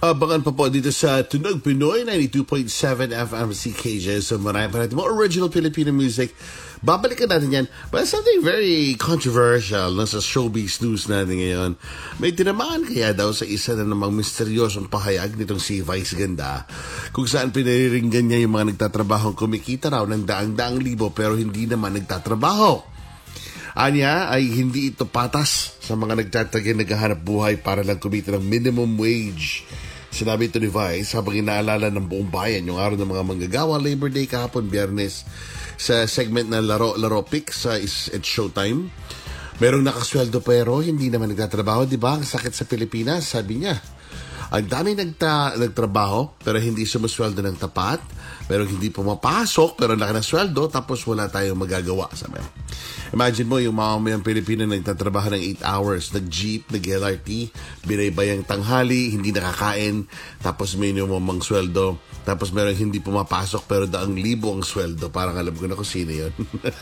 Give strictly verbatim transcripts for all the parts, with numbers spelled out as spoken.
Abangan pa po dito sa Tunog Pinoy ninety-two point seven F M C K J. So marami pa natin mga original Filipino music. Babalikan natin yan. But something very controversial na sa showbiz news natin ngayon. May tinamaan kaya daw sa isa na namang misteryosong pahayag nitong si Vice Ganda, kung saan pinariringgan niya yung mga nagtatrabahong kumikita raw ng daang-daang libo pero hindi naman nagtatrabaho. Anya ay hindi ito patas sa mga nagtatagay naghahanap buhay para lang kumita ng minimum wage. Sinabi ito ni Vice habang inaalala ng buong bayan yung araw ng mga manggagawa, Labor Day kahapon Biyernes, sa segment na Laro-Laro Pick sa It's Showtime. Merong nakasweldo pero hindi naman nagtatrabaho, di ba? Ang sakit sa Pilipinas, sabi niya. Ang dami nagta- nagtrabaho pero hindi sumusweldo ng tapat, pero hindi pumapasok pero laki na sweldo tapos wala tayong magagawa, sabi. Imagine mo yung mamamayang Pilipino na nagtatrabaho ng eight hours, nag-jeep, nag-L R T, binaybayang tanghali, hindi nakakain, tapos minimum ang sweldo, tapos meron hindi pumapasok pero daang libo ang sweldo. Parang alam ko na kung sino yun.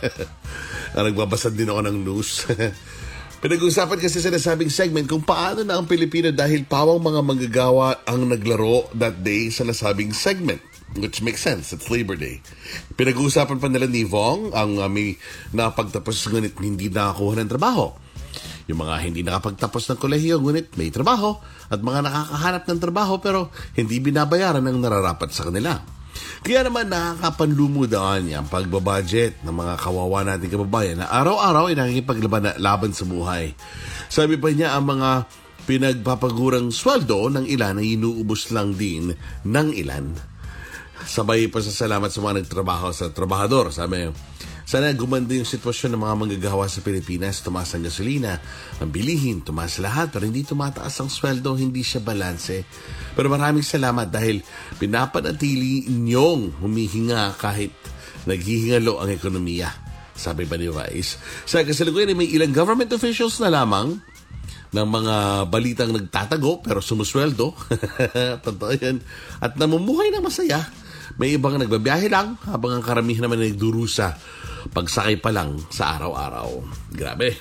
Nagbabasa din ako ng news. Pinag-usapan kasi sa nasabing segment kung paano na ang Pilipino dahil pawang mga manggagawa ang naglaro that day sa nasabing segment. Which makes sense, it's Labor Day. Pinag-uusapan pa nila ni Vong ang uh, may napagtapos ngunit hindi nakakuha ng trabaho. Yung mga hindi nakapagtapos ng kolehiyo ngunit may trabaho at mga nakakahanap ng trabaho pero hindi binabayaran ng nararapat sa kanila. Kaya naman nakakapanlumo daw niya ang pagbabudget ng mga kawawa nating kababayan na araw-araw ay nakikipaglaban laban sa buhay. Sabi pa niya ang mga pinagpapagurang sweldo ng ilan ay inuubos lang din ng ilan. Sabay pa sa salamat sa mga nagtrabaho sa trabahador. Sabi, sana gumanda yung sitwasyon ng mga manggagawa sa Pilipinas. Tumaas ang gasolina, ang bilihin, tumaas lahat, pero hindi tumataas ang sweldo, hindi siya balanse. Pero maraming salamat dahil pinapanatili inyong humihinga kahit naghihingalo ang ekonomiya. Sabi pa ni Vice. Sa kasalukuyan may ilang government officials na lamang ng mga balitang nagtatago pero sumusweldo. Totoo yan. At namumuhay ng masaya. May ibang nagbabiyahe lang habang ang karamihan naman ay nagdurusa pagsakay pa lang sa araw-araw. Grabe.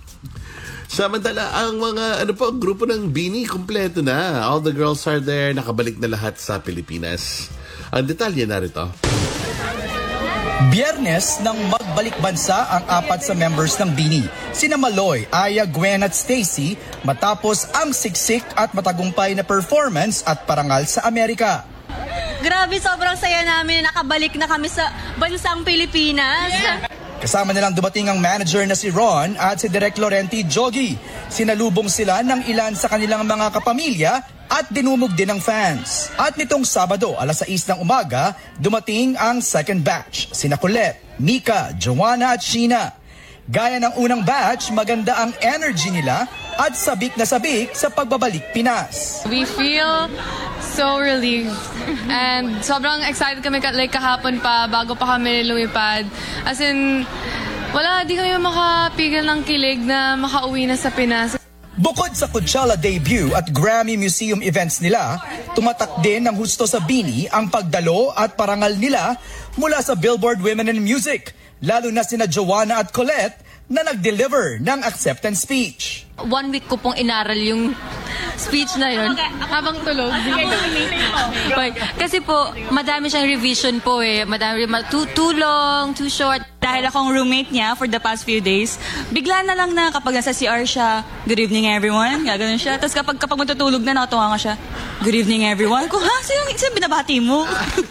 Samantala, ang mga ano po, grupo ng Bini, kompleto na. All the girls are there. Nakabalik na lahat sa Pilipinas. Ang detalye narito. Biyernes nang magbalik bansa ang apat sa members ng Bini, sina Maloy, Aya, Gwen at Stacy, matapos ang siksik at matagumpay na performance at parangal sa Amerika. Grabe, sobrang saya namin na nakabalik na kami sa bansang Pilipinas. Yeah. Kasama nilang dumating ang manager na si Ron at si Direk Laurenti Jogi. Sinalubong sila ng ilan sa kanilang mga kapamilya at dinumog din ng fans. At nitong Sabado, alas sais ng umaga, dumating ang second batch. Sina Colette, Mika, Joanna at Sheena. Gaya ng unang batch, maganda ang energy nila at sabik na sabik sa pagbabalik Pinas. We feel so relieved and sobrang excited kami like kahapon pa bago pa kami lumipad. As in, wala, di kami makapigil ng kilig na makauwi na sa Pinas. Bukod sa Coachella debut at Grammy Museum events nila, tumatak din ng husto sa Bini ang pagdalo at parangal nila mula sa Billboard Women in Music, lalo na sina Joanna at Colette na nag-deliver ng acceptance speech. One week ko pong inaral yung speech na yun. Okay, habang tulog. Okay. Kasi po, madami siyang revision po eh. Madami, too, too long, too short. Dahil akong roommate niya for the past few days, bigla na lang na kapag nasa C R siya, good evening everyone, gano'n siya. Tapos kapag, kapag matutulog na, nakatuwa nga siya, good evening everyone. Kung ha, sino, sino binabati mo?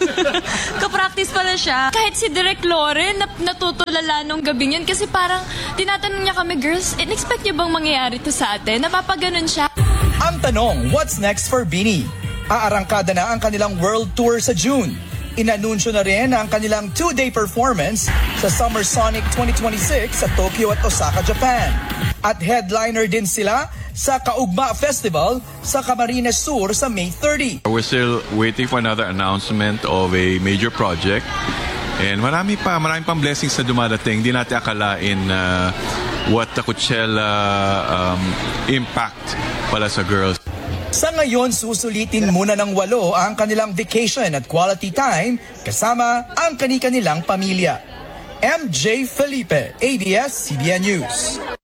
Kapractice pala siya. Kahit si Direk Lauren, nat natutulala nung gabi yun kasi parang tinatanong niya kami, girls, in-expect niyo bang mangyayari to sa atin? Napapaganon siya. Ang tanong, what's next for Bini? Aarangkada na ang kanilang world tour sa June. Inanunsyo na rin ang kanilang two-day performance sa Summer Sonic twenty twenty-six sa Tokyo at Osaka, Japan. At headliner din sila sa Kaugma Festival sa Camarines Sur sa May thirtieth. We're still waiting for another announcement of a major project. And marami pa, marami pang blessings na dumadating. Hindi natin akalain uh, what the Coachella um, impact pala sa girls. Sa ngayon, susulitin muna ng walo ang kanilang vacation at quality time kasama ang kani-kanilang pamilya. M J Felipe, A B S C B N News.